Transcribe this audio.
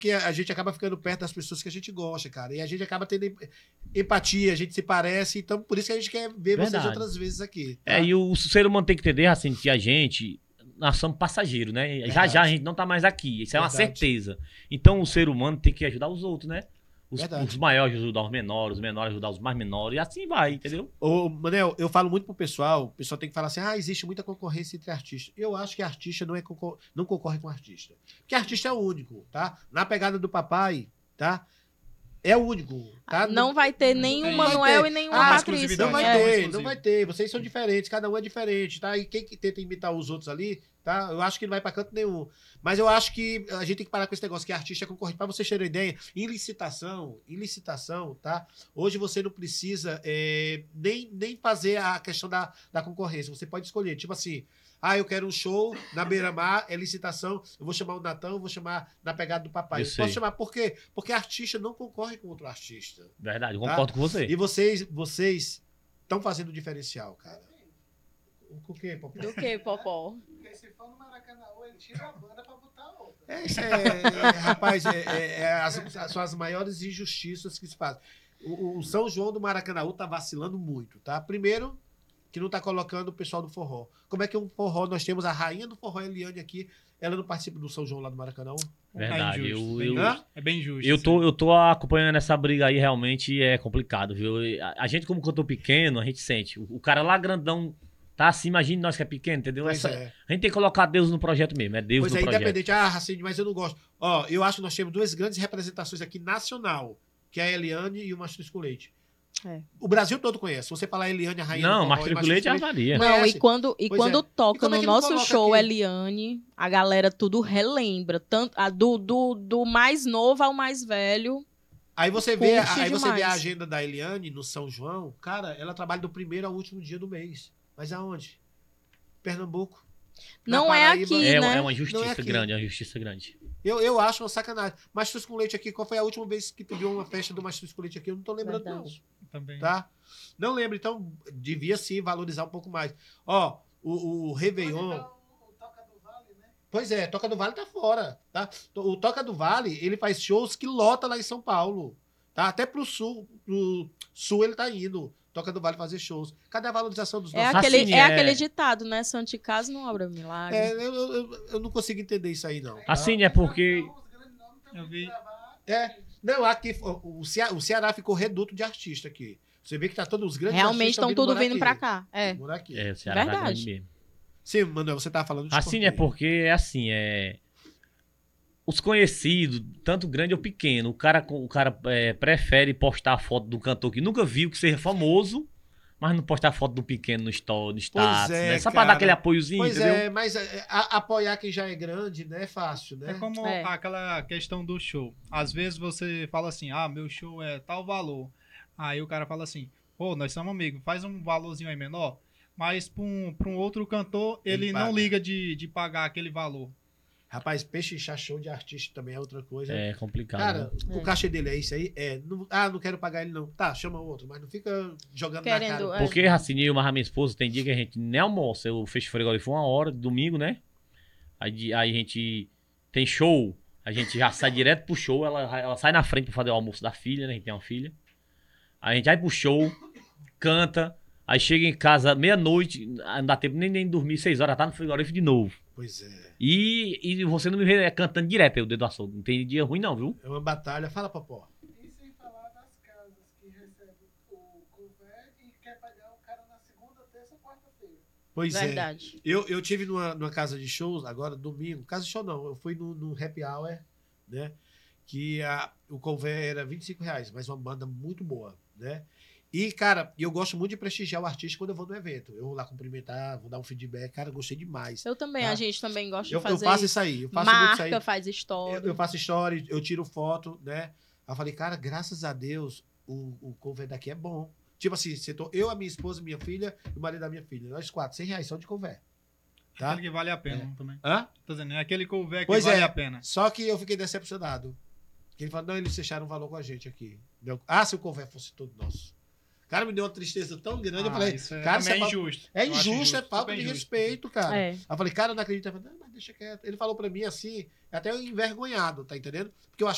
que a gente acaba ficando perto das pessoas que a gente gosta, cara. E a gente acaba tendo empatia, a gente se parece, então por isso que a gente quer ver vocês outras vezes aqui. Tá? E o ser humano tem que entender, assim, que a gente, nós somos passageiros, né? Verdade. Já a gente não tá mais aqui, isso é uma Verdade. certeza. Então o ser humano tem que ajudar os outros, né? Verdade. Os maiores ajudar os menores ajudar os mais menores, e assim vai, entendeu? Ô, Manel, eu falo muito pro pessoal, o pessoal tem que falar assim, existe muita concorrência entre artistas. Eu acho que artista não concorre com artista. Porque artista é o único, tá? Na pegada do papai, tá? É o único, tá? Não vai ter nenhum Manuel e nenhuma Patrícia. Não vai ter. Vocês são diferentes, cada um é diferente, tá? E quem que tenta imitar os outros ali, tá? Eu acho que não vai pra canto nenhum. Mas eu acho que a gente tem que parar com esse negócio que artista é concorrente. Pra vocês terem uma ideia, em licitação, tá? Hoje você não precisa nem fazer a questão da concorrência. Você pode escolher, tipo assim, eu quero um show na Beira-Mar, é licitação, eu vou chamar o Natão, eu vou chamar na pegada do papai. Eu posso chamar, por quê? Porque artista não concorre com outro artista. Verdade, eu concordo com você. E vocês estão fazendo o diferencial, cara. O quê, Popó? Do que, Popó? Porque se for no Maracanã, ele tira a banda pra botar outra. Rapaz, são as maiores injustiças que se fazem. O São João do Maracanã tá vacilando muito, tá? Primeiro, que não tá colocando o pessoal do forró. Como é que um forró, nós temos a rainha do forró, Eliane, aqui, ela não participa do São João lá do Maracanã? Verdade. É bem justo. Eu tô acompanhando essa briga aí, realmente é complicado, viu? A gente, como cantor pequeno, a gente sente. O cara lá grandão tá assim, imagine nós que é pequeno, entendeu? A gente tem que colocar Deus no projeto mesmo, é Deus no projeto. Independente, Racine, mas eu não gosto. Eu acho que nós temos duas grandes representações aqui nacional, que é a Eliane e o Mastros com Leite. O Brasil todo conhece. Se você falar Eliane, a rainha não, Mastros com Leite é Maria. Não, e quando toca no nosso show Eliane, a galera tudo relembra. Tanto, do mais novo ao mais velho. Aí você vê a agenda da Eliane no São João. Cara, ela trabalha do primeiro ao último dia do mês. Mas aonde? Pernambuco. Não é aqui, né? É uma injustiça grande, é uma injustiça grande. Eu acho uma sacanagem. Mastros com Leite aqui, qual foi a última vez que tu viu uma festa do Mastros com Leite aqui? Eu não tô lembrando, não. Também. Tá? Não lembro, então devia sim valorizar um pouco mais. O Réveillon... O Toca do Vale, né? Pois é, Toca do Vale tá fora, tá? O Toca do Vale, ele faz shows que lota lá em São Paulo, tá? Até pro sul ele tá indo. Toca do Vale fazer shows. Cadê a valorização dos nossos? Aquele ditado, né? Santo de casa não obra milagre. Eu não consigo entender isso aí, não. Assim, é porque... Eu vi... Não, aqui o Ceará ficou reduto de artista aqui. Você vê que tá todos os grandes realmente artistas estão tudo vindo pra cá. O Ceará verdade. tá grande mesmo. Sim, Manuel, você tava falando de assim, é porque, os conhecidos, tanto grande ou pequeno, o cara prefere postar a foto do cantor que nunca viu, que seja famoso, mas não postar a foto do pequeno no status, né? Só pra dar aquele apoiozinho, entendeu? Mas apoiar quem já é grande, né, é fácil, né? É como aquela questão do show. Às vezes você fala assim, meu show é tal valor. Aí o cara fala assim, pô, nós somos amigos, faz um valorzinho aí menor. Mas pra um outro cantor, ele não liga de pagar aquele valor. Rapaz, pechinchar show de artista também é outra coisa. É complicado. Cara, o cachê dele é isso aí? Não quero pagar ele não. Tá, chama outro, mas não fica jogando na cara. Porque, Racine, eu e minha esposa, tem dia que a gente nem almoça. Eu fecho o frigorífico 1 hora, domingo, né? Aí a gente tem show, a gente já sai direto pro show, ela sai na frente pra fazer o almoço da filha, né? A gente tem uma filha. Aí a gente vai pro show, canta, aí chega em casa meia-noite, não dá tempo nem dormir, 6 horas, tá no frigorífico de novo. Pois é. E você não me vê cantando direto aí o dedo açougue. Não tem dia ruim não, viu? É uma batalha. Fala, Popó. E sem falar das casas que recebem o couvert e quer pagar o cara na segunda, terça, quarta-feira. Pois verdade. Eu tive numa casa de shows agora, domingo. Casa de show não, eu fui no happy hour, né? Que o couvert era R$25, mas uma banda muito boa, né? E, cara, eu gosto muito de prestigiar o artista quando eu vou no evento. Eu vou lá cumprimentar, vou dar um feedback. Cara, eu gostei demais. Eu também, tá? A gente também gosta de fazer. Eu faço isso aí. Eu faço marca, muito isso aí. faz história. Eu faço história, eu tiro foto, né? Aí eu falei, cara, graças a Deus, o couvert daqui é bom. Tipo assim, eu, a minha esposa, minha filha e o marido da minha filha. Nós 4, R$100 só de couvert. Tá? Aquele que vale a pena também. Hã? Tô dizendo, é aquele couvert que vale a pena. Só que eu fiquei decepcionado. Ele falou, não, eles fecharam um valor com a gente aqui. Se o couvert fosse todo nosso. Cara, me deu uma tristeza tão grande. Eu falei, cara, isso é injusto. É injusto, é falta de respeito, cara. É. Eu falei, cara, eu não acredito. Eu falei, não, mas deixa quieto. Ele falou pra mim assim, até envergonhado, tá entendendo? Porque eu achei